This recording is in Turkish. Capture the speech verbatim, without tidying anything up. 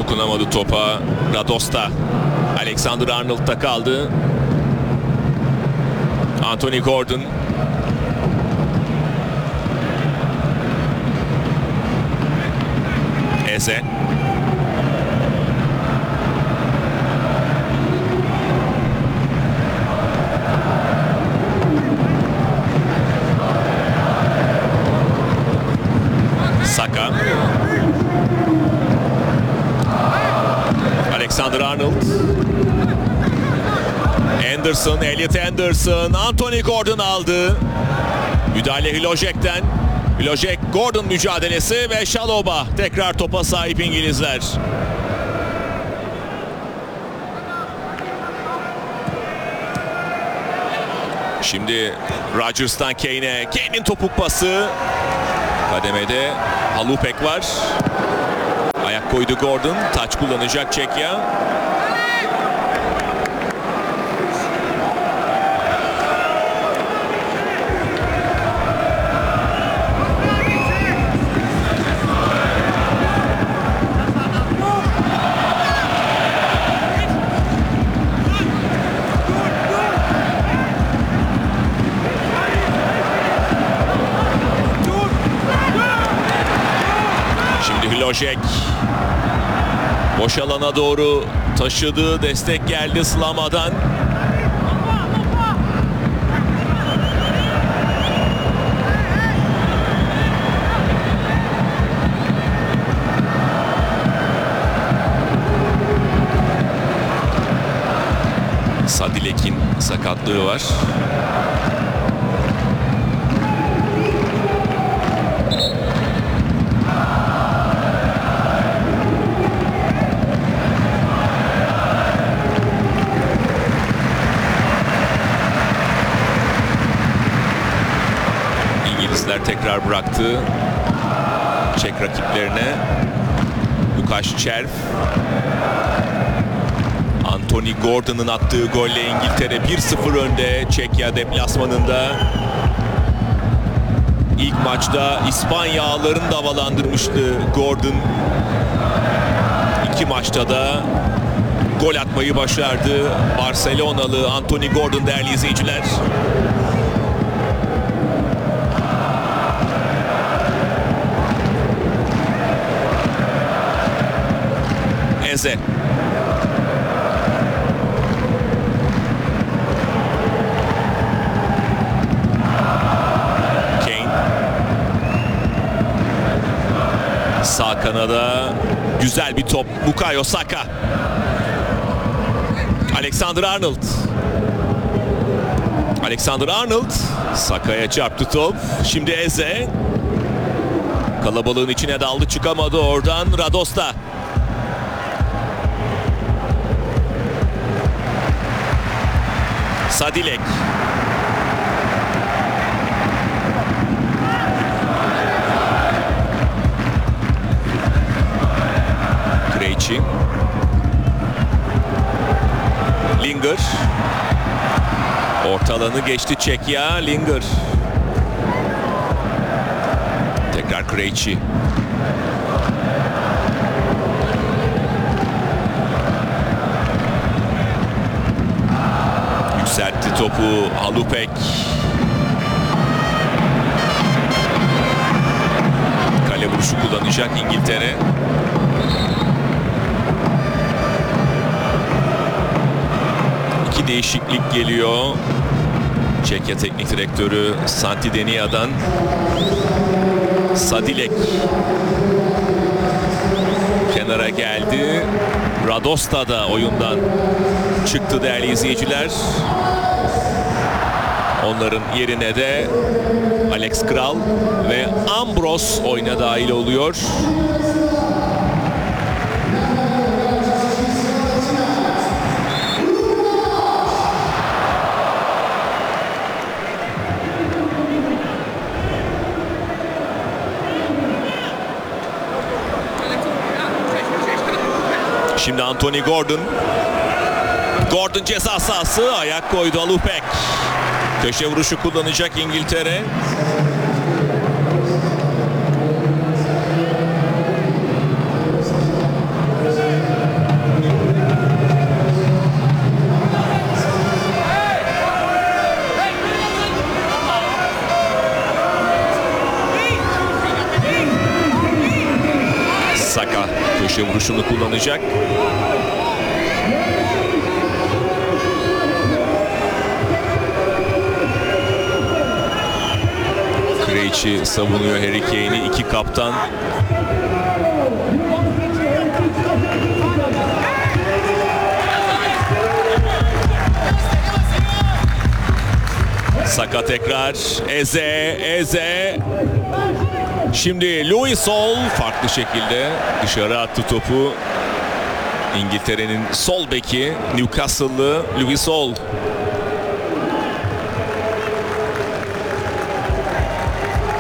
Dokunamadı topa. Radosta. Alexander Arnold'da kaldı. Anthony Gordon. Eze. Saka. Alexander Arnold. Anderson, Elliot Anderson. Anthony Gordon aldı. Müdahale Hlojek'ten. Hlojek, Gordon mücadelesi ve Chalobah tekrar topa sahip İngilizler. Şimdi Rodgers'tan Kane'e. Kane'in topuk pası. Kademede Halupek var. Ayak koydu Gordon. Taç kullanacak Çekya. Hlojek boş alana doğru taşıdı. Destek geldi Slama'dan. Sadilek'in sakatlığı var. Tekrar bıraktı Çek rakiplerine. Lukasz Czerw. Anthony Gordon'un attığı golle İngiltere bir sıfır önde Çekya deplasmanında. İlk maçta İspanya ağlarını da havalandırmıştı Gordon. İki maçta da gol atmayı başardı Barcelonalı Anthony Gordon değerli izleyiciler. Eze. Kane. Sağ kanada güzel bir top. Bukayo Saka. Alexander Arnold. Alexander Arnold. Saka'ya çarptı top. Şimdi Eze. Kalabalığın içine daldı, çıkamadı oradan. Radosta. Sadilek. Krejci. Lingard. Orta alanı geçti Çekya. Lingard. Tekrar Krejci. Yükseltti topu Halupek. Kale vuruşu kullanacak İngiltere. İki değişiklik geliyor. Çekya Teknik Direktörü Santi Denia'dan. Sadilek kenara geldi. Radosta da oyundan çıktı değerli izleyiciler. Onların yerine de Alex Kral ve Ambros oyuna dahil oluyor. Şimdi Anthony Gordon. Gordon ceza sahası, ayak koydu Halupek. Köşe vuruşu kullanacak İngiltere. Saka köşe vuruşunu kullanacak. Krejci savunuyor Harry Kane'i. İki kaptan. Saka tekrar. Eze, Eze. Şimdi Louis Sol farklı şekilde dışarı attı topu. İngiltere'nin sol beki Newcastle'lı Louis Sol.